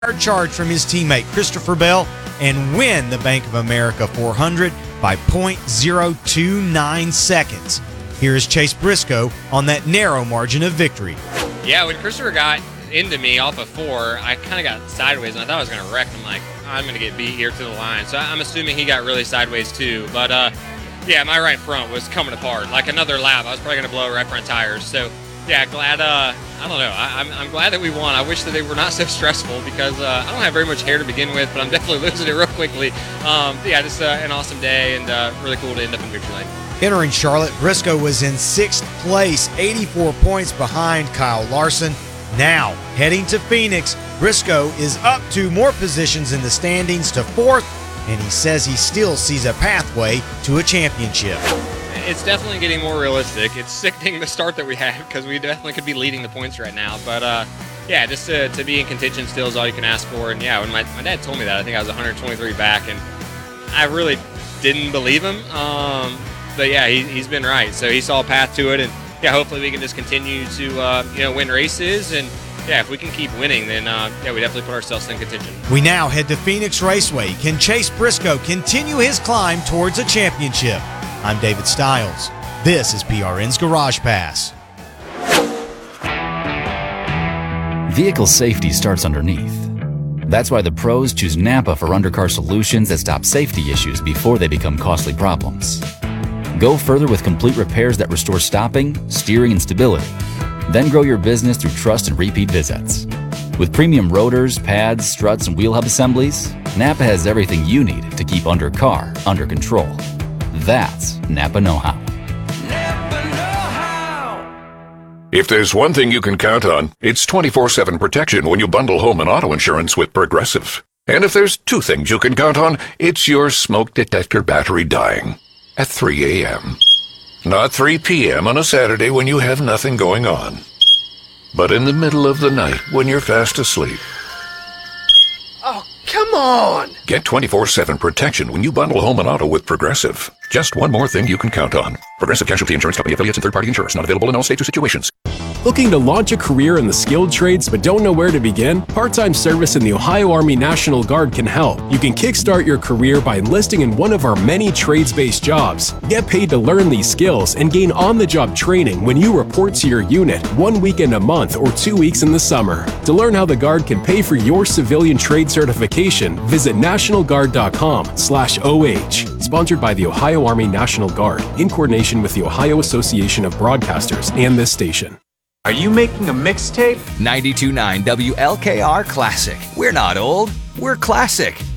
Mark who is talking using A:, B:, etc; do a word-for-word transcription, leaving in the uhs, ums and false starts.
A: charge from his teammate Christopher Bell and win the Bank of America four hundred by point zero two nine seconds. Here is Chase Briscoe on that narrow margin of victory.
B: Yeah, when Christopher got into me off of four, I kind of got sideways, and I thought I was going to wreck. I'm like, I'm going to get beat here to the line. So I'm assuming he got really sideways too. But, uh, yeah, my right front was coming apart. Like another lap, I was probably going to blow right front tires. So, yeah, glad, uh, I don't know. I, I'm, I'm glad that we won. I wish that they were not so stressful because uh, I don't have very much hair to begin with, but I'm definitely losing it real quickly. Um, yeah, just uh, an awesome day and uh, really cool to end up in victory lane.
A: Entering Charlotte, Briscoe was in sixth place, eighty-four points behind Kyle Larson. Now, heading to Phoenix, Briscoe is up two more positions in the standings to fourth, and he says he still sees a pathway to a championship.
B: It's definitely getting more realistic. It's sickening the start that we have because we definitely could be leading the points right now. But, uh, yeah, just to, to be in contention still is all you can ask for. And, yeah, when my, my dad told me that, I think I was one hundred twenty-three back, and I really didn't believe him. Um, but, yeah, he, he's been right. So he saw a path to it, and, yeah, hopefully we can just continue to, uh, you know, win races. And, yeah, if we can keep winning, then, uh, yeah, we definitely put ourselves in contention.
A: We now head to Phoenix Raceway. Can Chase Briscoe continue his climb towards a championship? I'm David Stiles. This is P R N's Garage Pass.
C: Vehicle safety starts underneath. That's why the pros choose Napa for undercar solutions that stop safety issues before they become costly problems. Go further with complete repairs that restore stopping, steering, and stability. Then grow your business through trust and repeat visits. With premium rotors, pads, struts, and wheel hub assemblies, Napa has everything you need to keep undercar under control. That's Napa know-how.
D: Napa know-how.
E: If there's one thing you can count on, it's twenty-four seven protection when you bundle home and auto insurance with Progressive. And if there's two things you can count on, it's your smoke detector battery dying at three a.m. Not three p.m. on a Saturday when you have nothing going on, but in the middle of the night when you're fast asleep.
D: Oh, come on!
E: Get twenty-four seven protection when you bundle home and auto with Progressive. Just one more thing you can count on. Progressive Casualty Insurance Company affiliates and third-party insurers. Not available in all states or situations.
F: Looking to launch a career in the skilled trades but don't know where to begin? Part-time service in the Ohio Army National Guard can help. You can kickstart your career by enlisting in one of our many trades-based jobs. Get paid to learn these skills and gain on-the-job training when you report to your unit one weekend a month or two weeks in the summer. To learn how the Guard can pay for your civilian trade certification, visit national guard dot com slash O H. Sponsored by the Ohio Army National Guard in coordination with the Ohio Association of Broadcasters and this station.
G: Are you making a mixtape?
H: ninety-two point nine W L K R Classic. We're not old, we're classic.